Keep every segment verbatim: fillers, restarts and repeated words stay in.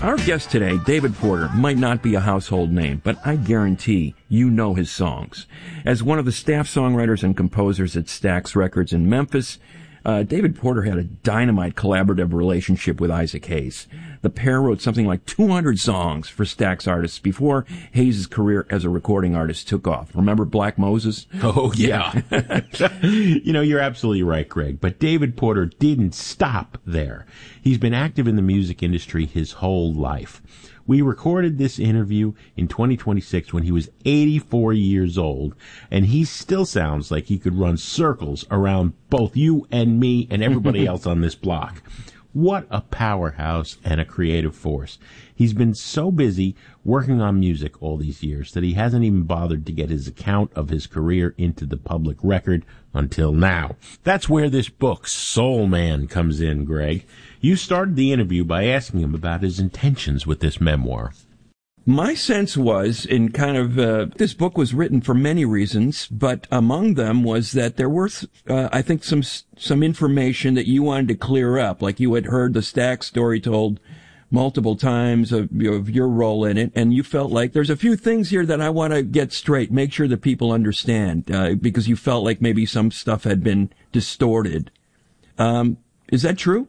Our guest today, David Porter, might not be a household name, but I guarantee you know his songs. As one of the staff songwriters and composers at Stax Records in Memphis, uh, David Porter had a dynamite collaborative relationship with Isaac Hayes. The pair wrote something like two hundred songs for Stax artists before Hayes' career as a recording artist took off. Remember Black Moses? Oh, yeah. You know, you're absolutely right, Greg. But David Porter didn't stop there. He's been active in the music industry his whole life. We recorded this interview in twenty twenty-six when he was eighty-four years old, and he still sounds like he could run circles around both you and me and everybody else on this block. What a powerhouse and a creative force. He's been so busy working on music all these years that he hasn't even bothered to get his account of his career into the public record until now. That's where this book, Soul Man, comes in, Greg. You started the interview by asking him about his intentions with this memoir. My sense was, in kind of, uh, this book was written for many reasons, but among them was that there were, uh, I think, some some information that you wanted to clear up, like you had heard the Stax story told multiple times of, of your role in it, and you felt like there's a few things here that I want to get straight, make sure that people understand, uh, because you felt like maybe some stuff had been distorted. Um, is that true?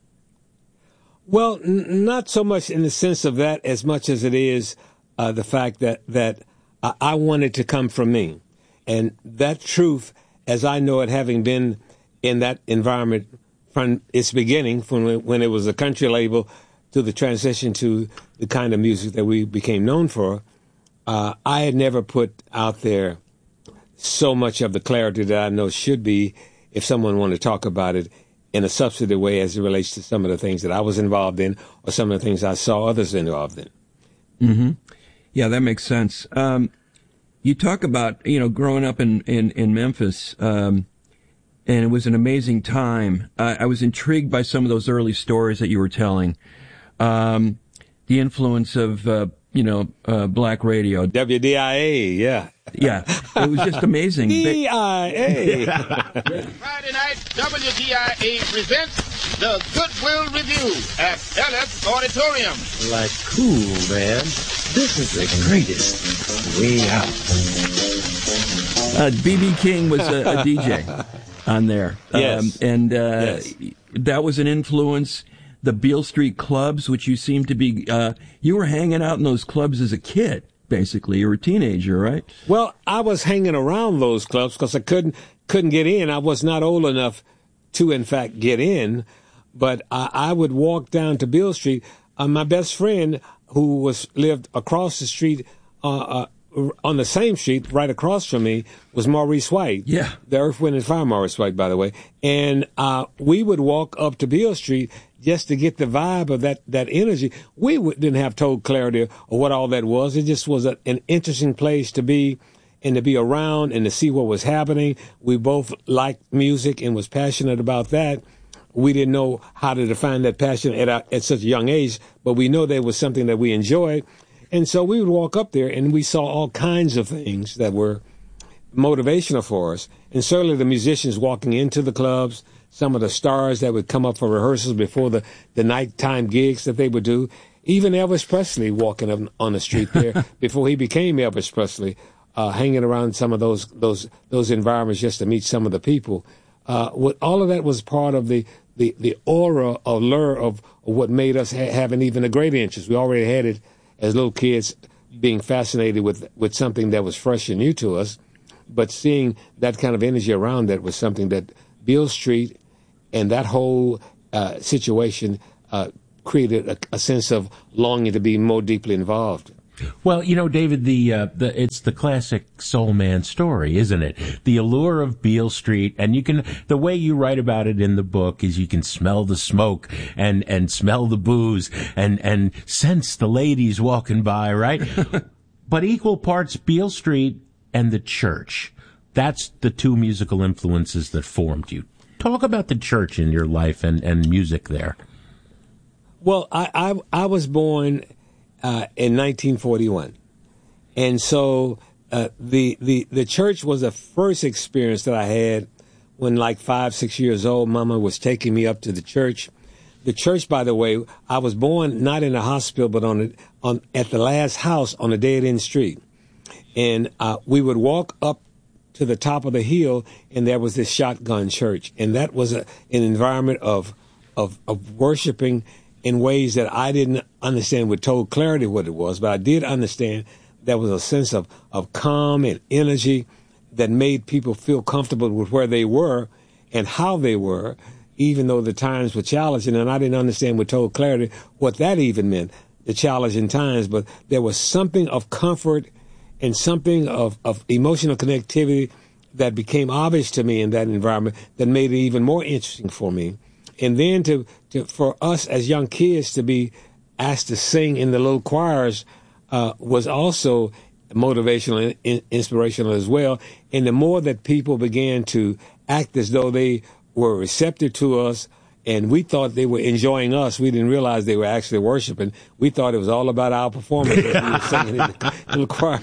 Well, n- not so much in the sense of that as much as it is uh, the fact that, that I-, I want it to come from me. And that truth, as I know it, having been in that environment from its beginning, from when it was a country label to the transition to the kind of music that we became known for, uh, I had never put out there so much of the clarity that I know should be if someone wanted to talk about it in a substantive way as it relates to some of the things that I was involved in or some of the things I saw others involved in. Mm-hmm. Yeah, that makes sense. Um, you talk about, you know, growing up in, in, in Memphis, um, and it was an amazing time. I, I was intrigued by some of those early stories that you were telling. Um, the influence of, uh, you know, uh, black radio. W D I A, yeah. Yeah, it was just amazing. D I A. Friday night, W D I A presents the Goodwill Review at Ellis Auditorium. Like, cool, man. This is the greatest. Way out. Uh, B B King was a, a D J on there. Yes. Um, and uh, yes. That was an influence. The Beale Street clubs, which you seem to be, uh, you were hanging out in those clubs as a kid, basically. You were a teenager, right? Well, I was hanging around those clubs because I couldn't couldn't get in. I was not old enough to, in fact, get in. But I, I would walk down to Beale Street. Uh, my best friend, who was lived across the street, uh, uh, on the same street, right across from me, was Maurice White. Yeah. The Earth, Wind and Fire Maurice White, by the way. And uh, we would walk up to Beale Street just to get the vibe of that, that energy. We w- didn't have total clarity of what all that was. It just was a, an interesting place to be and to be around and to see what was happening. We both liked music and was passionate about that. We didn't know how to define that passion at, our, at such a young age, but we know there was something that we enjoyed. And so we would walk up there and we saw all kinds of things that were motivational for us. And certainly the musicians walking into the clubs, some of the stars that would come up for rehearsals before the, the nighttime gigs that they would do. Even Elvis Presley walking up on the street there before he became Elvis Presley, uh, hanging around some of those those those environments just to meet some of the people. Uh, what, all of that was part of the, the, the aura, allure of, of what made us ha- have an even a greater interest. We already had it as little kids, being fascinated with, with something that was fresh and new to us. But seeing that kind of energy around that was something that Beale Street and that whole uh, situation uh, created a, a sense of longing to be more deeply involved. Well, you know, David, the, uh, the, it's the classic soul man story, isn't it? The allure of Beale Street, and you can, the way you write about it in the book is you can smell the smoke and, and smell the booze and, and sense the ladies walking by, right? But equal parts Beale Street and the church. That's the two musical influences that formed you. Talk about the church in your life and, and music there. Well, I, I, I was born uh, in nineteen forty-one. And so uh, the, the, the church was the first experience that I had when, like five, six years old. Mama was taking me up to the church the church, by the way, I was born not in a hospital, but on a, on at the last house on a dead end street, and uh, we would walk up to the top of the hill, and there was this shotgun church, and that was a, an environment of of of worshiping in ways that I didn't understand with total clarity what it was, but I did understand there was a sense of of calm and energy that made people feel comfortable with where they were and how they were, even though the times were challenging, and I didn't understand with total clarity what that even meant, the challenging times, but there was something of comfort and something of, of emotional connectivity that became obvious to me in that environment that made it even more interesting for me. And then to, to for us as young kids to be asked to sing in the little choirs uh, was also motivational and in, inspirational as well. And the more that people began to act as though they were receptive to us, and we thought they were enjoying us. We didn't realize they were actually worshiping. We thought it was all about our performance as we were singing in the, in the choir.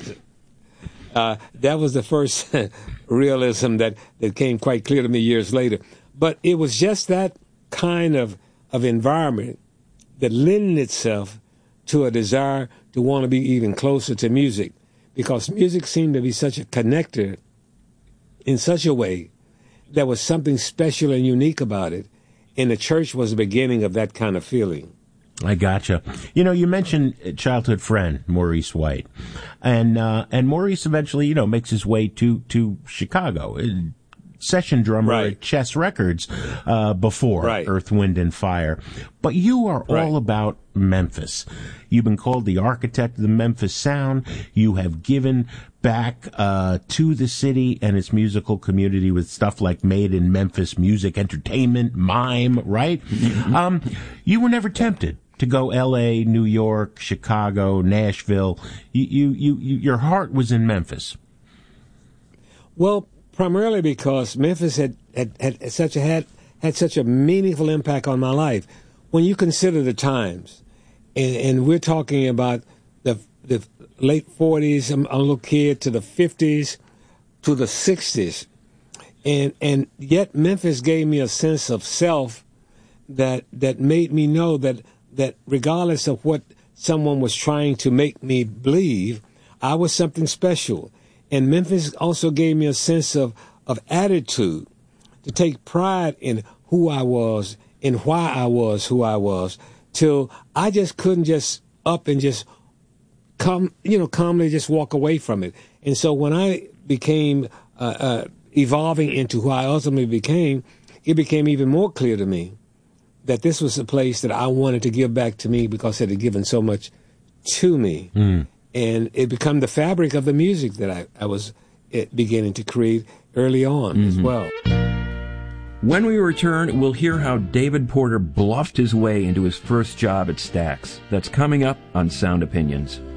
Uh, that was the first realism that, that came quite clear to me years later. But it was just that kind of, of environment that lended itself to a desire to want to be even closer to music, because music seemed to be such a connector in such a way. There was something special and unique about it, and the church was the beginning of that kind of feeling. I gotcha. You know, you mentioned childhood friend Maurice White, and uh, and Maurice eventually, you know, makes his way to to Chicago, session drummer right. at Chess Records uh, before right. Earth, Wind and Fire. But you are right. all about Memphis. You've been called the architect of the Memphis sound. You have given back uh, to the city and its musical community with stuff like Made in Memphis Music Entertainment, Mime, right? Mm-hmm. Um, you were never tempted to go L A, New York, Chicago, Nashville. You, you, you, you, your heart was in Memphis. Well, primarily because Memphis had, had, had such a had had such a meaningful impact on my life. When you consider the times, and, and we're talking about the the late forties, I'm a little kid, to the fifties, to the sixties, and and yet Memphis gave me a sense of self that that made me know that that regardless of what someone was trying to make me believe, I was something special. And Memphis also gave me a sense of, of attitude, to take pride in who I was and why I was who I was, till I just couldn't just up and just come, you know, calmly just walk away from it. And so when I became uh, uh, evolving into who I ultimately became, it became even more clear to me that this was a place that I wanted to give back to me because it had given so much to me. Mm. And it became the fabric of the music that I, I was beginning to create early on mm-hmm. as well. When we return, we'll hear how David Porter bluffed his way into his first job at Stax. That's coming up on Sound Opinions.